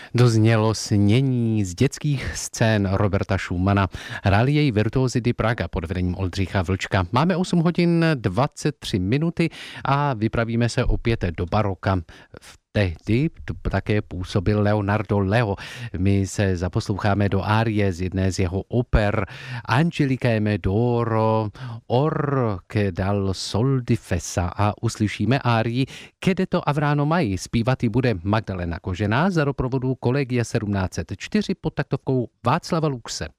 Doznělo snění z dětských scén Roberta Schumana. Hráli jej Virtuosity Praga pod vedením Oldřicha Vlčka. Máme 8 hodin 23 minuty a vypravíme se opět do baroka. Tehdy také působil Leonardo Leo. My se zaposloucháme do árie z jedné z jeho oper Angelica d'oro, or che dal sol di fessa a uslyšíme árii Kede to Avrano Mai. Zpívat ji bude Magdalena Kožená za doprovodu Kolegia 1704 pod taktovkou Václava Luxe.